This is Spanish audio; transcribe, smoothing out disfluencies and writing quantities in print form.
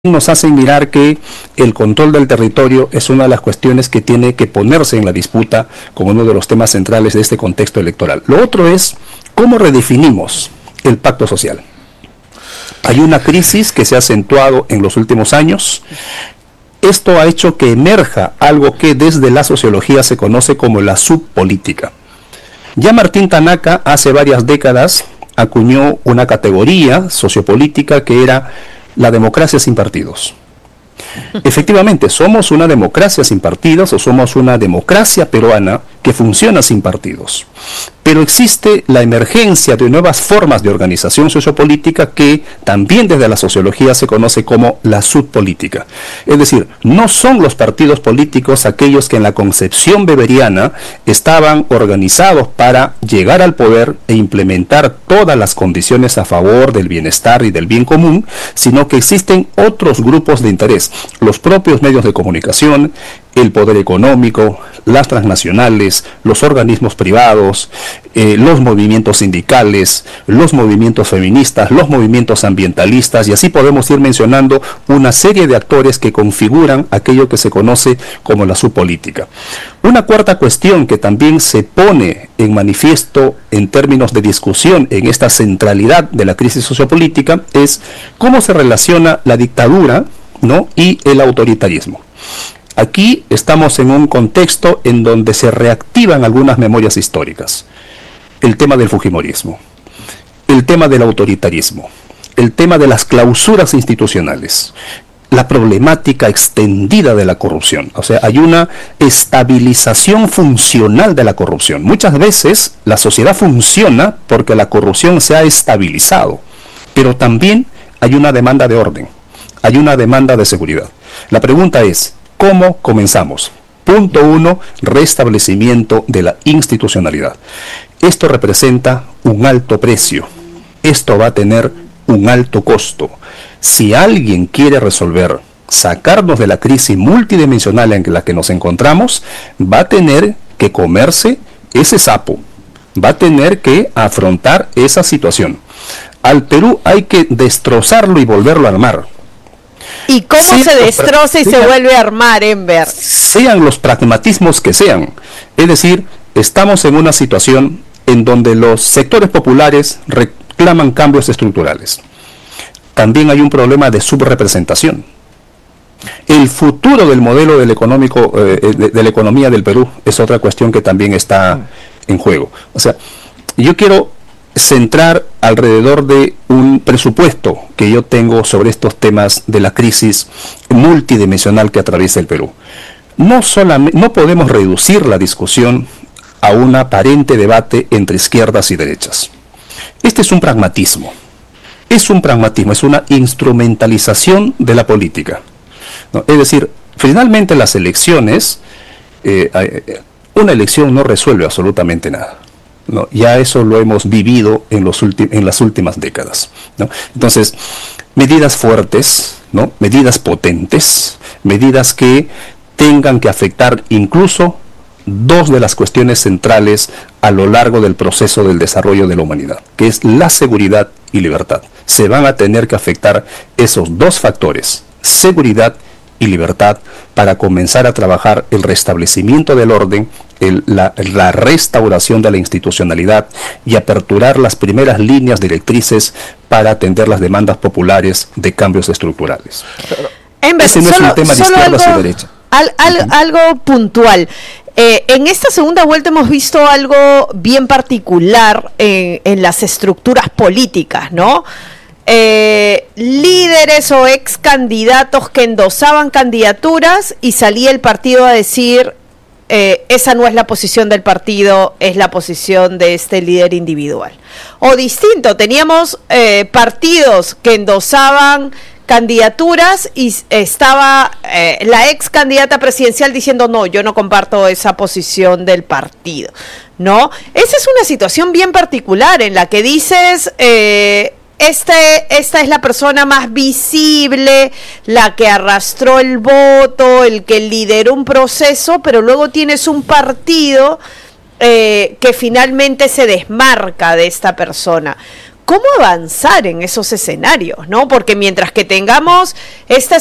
nos hacen mirar que el control del territorio es una de las cuestiones que tiene que ponerse en la disputa como uno de los temas centrales de este contexto electoral. Lo otro es cómo redefinimos el pacto social. Hay una crisis que se ha acentuado en los últimos años. Esto ha hecho que emerja algo que desde la sociología se conoce como la subpolítica. Ya Martín Tanaka hace varias décadas acuñó una categoría sociopolítica que era la democracia sin partidos. Efectivamente, somos una democracia sin partidos o somos una democracia peruana que funciona sin partidos. Pero existe la emergencia de nuevas formas de organización sociopolítica que también desde la sociología se conoce como la subpolítica. Es decir, no son los partidos políticos aquellos que en la concepción weberiana estaban organizados para llegar al poder e implementar todas las condiciones a favor del bienestar y del bien común, sino que existen otros grupos de interés, los propios medios de comunicación, el poder económico, las transnacionales, los organismos privados, los movimientos sindicales, los movimientos feministas, los movimientos ambientalistas, y así podemos ir mencionando una serie de actores que configuran aquello que se conoce como la subpolítica. Una cuarta cuestión que también se pone en manifiesto en términos de discusión en esta centralidad de la crisis sociopolítica es cómo se relaciona la dictadura, ¿no?, y el autoritarismo. Aquí estamos en un contexto en donde se reactivan algunas memorias históricas. El tema del fujimorismo, el tema del autoritarismo, el tema de las clausuras institucionales, la problemática extendida de la corrupción. O sea, hay una estabilización funcional de la corrupción. Muchas veces la sociedad funciona porque la corrupción se ha estabilizado, pero también hay una demanda de orden, hay una demanda de seguridad. La pregunta es, ¿cómo comenzamos? Punto 1, restablecimiento de la institucionalidad. Esto representa un alto precio. Esto va a tener un alto costo. Si alguien quiere resolver, sacarnos de la crisis multidimensional en la que nos encontramos, va a tener que comerse ese sapo. Va a tener que afrontar esa situación. Al Perú hay que destrozarlo y volverlo a armar. ¿Y cómo se destroza y se vuelve a armar, Enver? Sean los pragmatismos que sean. Es decir, estamos en una situación en donde los sectores populares reclaman cambios estructurales. También hay un problema de subrepresentación. El futuro del modelo del económico, de la economía del Perú es otra cuestión que también está en juego. O sea, yo quiero centrar alrededor de un presupuesto que yo tengo sobre estos temas de la crisis multidimensional que atraviesa el Perú. No podemos reducir la discusión a un aparente debate entre izquierdas y derechas. Este es un pragmatismo. Es una instrumentalización de la política, ¿no? Es decir, finalmente las elecciones, una elección no resuelve absolutamente nada, ¿no? Ya eso lo hemos vivido en las últimas décadas, ¿no? Entonces, medidas fuertes, ¿no?, medidas potentes, medidas que tengan que afectar incluso dos de las cuestiones centrales a lo largo del proceso del desarrollo de la humanidad, que es la seguridad y libertad. Se van a tener que afectar esos dos factores, seguridad y libertad, para comenzar a trabajar el restablecimiento del orden, la restauración de la institucionalidad y aperturar las primeras líneas directrices para atender las demandas populares de cambios estructurales. Ese no es un tema de izquierdas y derecha. Algo puntual. En esta segunda vuelta hemos visto algo bien particular en las estructuras políticas, ¿no? Líderes o ex candidatos que endosaban candidaturas y salía el partido a decir esa no es la posición del partido, es la posición de este líder individual. O distinto, teníamos partidos que endosaban candidaturas y estaba la ex candidata presidencial diciendo no, yo no comparto esa posición del partido, ¿no? Esa es una situación bien particular en la que dices esta es la persona más visible, la que arrastró el voto, el que lideró un proceso, pero luego tienes un partido que finalmente se desmarca de esta persona. cómo avanzar en esos escenarios, ¿no? Porque mientras que tengamos esta